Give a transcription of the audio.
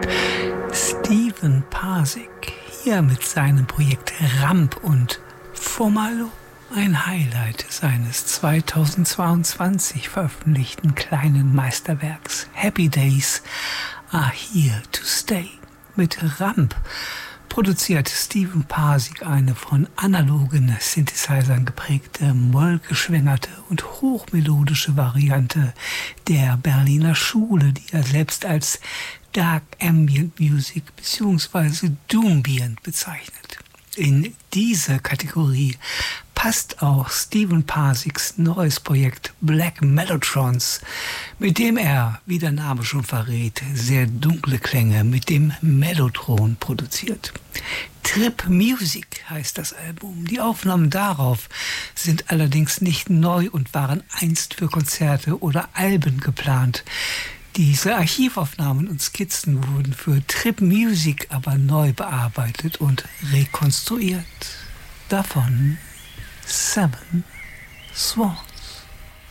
Stephen Pasek hier mit seinem Projekt Ramp und Formalo, ein Highlight seines 2022 veröffentlichten kleinen Meisterwerks Happy Days Are Here to Stay. Mit Ramp produziert Stephen Pasek eine von analogen Synthesizern geprägte, mollgeschwängerte und hochmelodische Variante der Berliner Schule, die er selbst als Dark Ambient Music bzw. Doombient bezeichnet. In diese Kategorie passt auch Stephen Paseks neues Projekt Black Mellotrons, mit dem er, wie der Name schon verrät, sehr dunkle Klänge mit dem Mellotron produziert. Trip Music heißt das Album. Die Aufnahmen darauf sind allerdings nicht neu und waren einst für Konzerte oder Alben geplant. Diese Archivaufnahmen und Skizzen wurden für Trip Music aber neu bearbeitet und rekonstruiert. Davon Seven Swans.